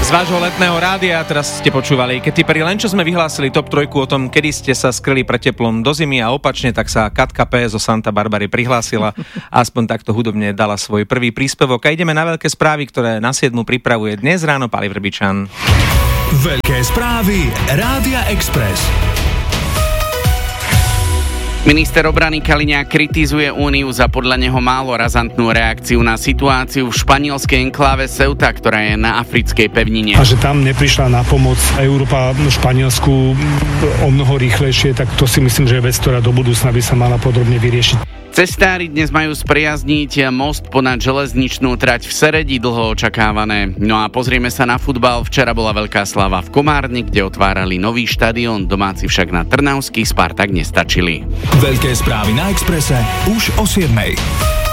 Z vášho letného rádia teraz ste počúvali Katy Perry. Len čo sme vyhlásili top 3 o tom, kedy ste sa skryli pred teplom do zimy a opačne, tak sa Katka P. zo Santa Barbary prihlásila a aspoň takto hudobne dala svoj prvý príspevok. A ideme na veľké správy, ktoré na 7 pripravuje dnes ráno Pali Vrbičan. Veľké správy Rádia Express. Minister obrany Kaliňák kritizuje Úniu za podľa neho málo razantnú reakciu na situáciu v španielskej enkláve Ceuta, ktorá je na africkej pevnine. A že tam neprišla na pomoc Európa Španielsku o mnoho rýchlejšie, tak to si myslím, že je vec, ktorá do budúcna by sa mala podrobne vyriešiť. Cestári dnes majú sprijazniť most ponad železničnú trať v Seredi, dlho očakávané. No a pozrieme sa na futbal. Včera bola veľká sláva v Komárne, kde otvárali nový štadión, domáci však na trnavský Spartak nestačili. Veľké správy na Expresse už o 7.